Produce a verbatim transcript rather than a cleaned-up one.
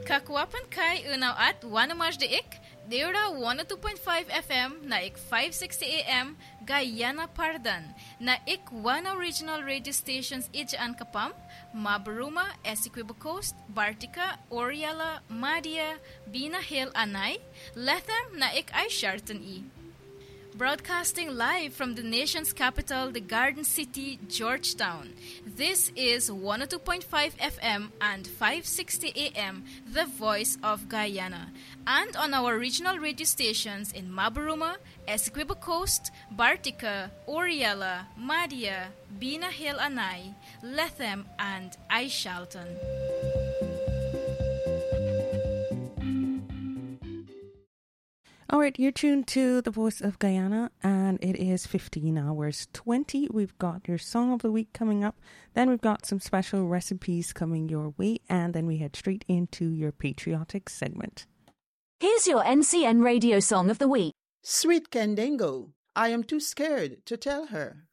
Kakwapan kay unaw at wanamaj de ik, Deura one oh two point five F M na ik five sixty A M Guyana Pardan na ik wana regional radio stations ijaan kapam, Mabaruma, Essequibo Coast, Bartica, Oriala, Madia, Bina Hill Anay, Lethem na ik ay Sharton E. Broadcasting live from the nation's capital, the Garden City, Georgetown. This is one oh two point five F M and five sixty A M, the voice of Guyana. And on our regional radio stations in Mabaruma, Essequibo Coast, Bartica, Oriala, Madia, Bina Hill Anay, Lethem, and Aishalton. All right, you're tuned to the Voice of Guyana, and it is fifteen hours twenty. We've got your Song of the Week coming up. Then we've got some special recipes coming your way, and then we head straight into your patriotic segment. Here's your N C N Radio Song of the Week. Sweet Candango, I am too scared to tell her.